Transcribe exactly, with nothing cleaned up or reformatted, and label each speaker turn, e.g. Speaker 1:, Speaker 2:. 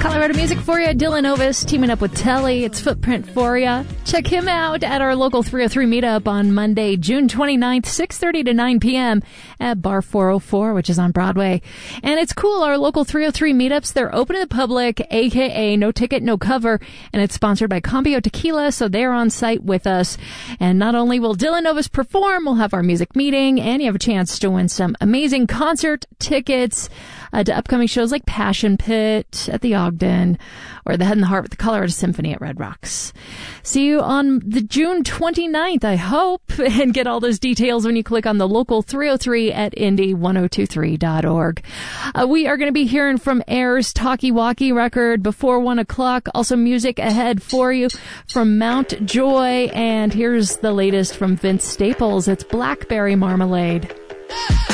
Speaker 1: Colorado music for you. Dylan Ovis teaming up with Telly. It's Footprint for you. Check him out at our local three oh three meetup on Monday, June twenty-ninth, six thirty to nine p.m. at Bar four oh four, which is on Broadway. And it's cool. Our local three oh three meetups, they're open to the public, a k a no ticket, no cover. And it's sponsored by Cambio Tequila, so they're on site with us. And not only will Dylan Ovis perform, we'll have our music meeting, and you have a chance to win some amazing concert tickets uh, to upcoming shows like Passion Pit at the Ogden or the Head and the Heart with the Colorado Symphony at Red Rocks. See you on the June twenty-ninth, I hope, and get all those details when you click on the local three oh three at indy ten twenty-three dot org. Uh, we are going to be hearing from Air's Talkie Walkie record before one o'clock. Also music ahead for you from Mount Joy. And here's the latest from Vince Staples. It's Blackberry Marmalade.